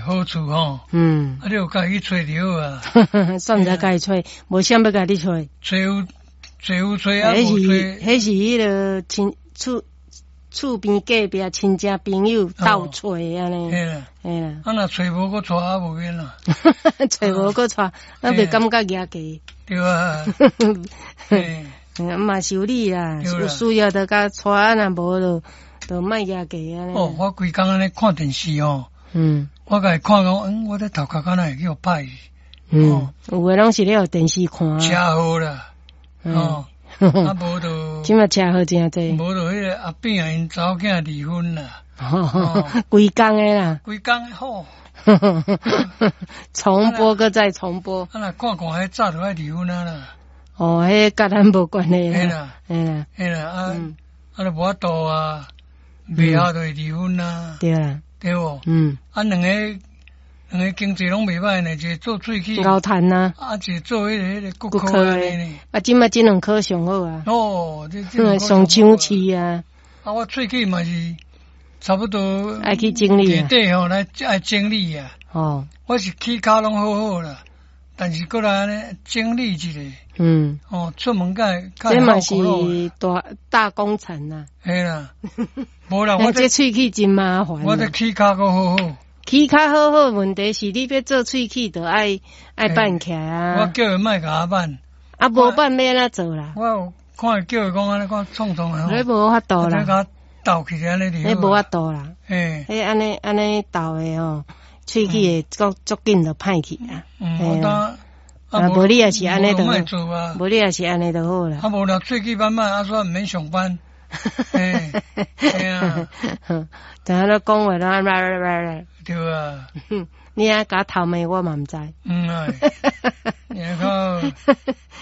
好处吼。 嗯， 啊，你有家己找就好啊。 算在家己找，无啥要家己找。 找有找啊，无找。 迄是迄个厝边隔壁亲戚朋友斗找安尼。 嘿啦， 嘿啦。 啊，若找无个带啊，无紧啦。 找无个带，啊，袂感觉压价。 对啊。嘿。 嘛是有理啦，有需要就甲带，若无就莫压价安尼。 哦，我规工安尼看电视哦。嗯。我甲伊看讲，我咧头壳敢若会叫歹。 嗯。有诶拢是咧有电视看。 车好啦。哦。啊，无就。 即马车好真济。 无就迄个阿扁啊，因查某囝离婚啦。 规工诶啦。 规工诶好。 重播个再重播。 啊，若看迄早就爱离婚啊啦。 哦，迄甲咱无关系啦。 嘿啦，嘿啦，啊，就无法度啊，袂晓就会离婚啦。对啦，对无？啊，两个经济拢袂歹呢，一个做喙齿高谈呐， 啊，一个做迄个骨科安尼呢。 啊，即马这两科上好啊。 哦，这上抢市啊。 啊，我喙齿嘛是差不多爱去整理啊。 月底吼来爱整理啊。哦，我是齿骹拢好好啦。但是过来呢，整理一下。哦，出门这嘛是大工程呐。 嘿啦，无啦，我这喙齿真麻烦。 我这齿骹个好好。 齿骹好好，问题是你要做喙齿，就爱办起来啊。 我叫伊莫甲我办。 啊，无办要安怎做啦？ 我有看伊叫伊讲安尼，我创啊。 你无法度啦。 你甲斗起安尼你无法度啦。迄安尼斗诶吼。喙齿会足紧就歹去啊！啊，无你也是安尼就好，无你也是安尼就好啦。 啊，无啦，喙齿慢慢啊，煞毋免上班。嘿啊， 等下咧讲话啦， 对啊。 你啊，甲头眉我嘛毋知。 然后。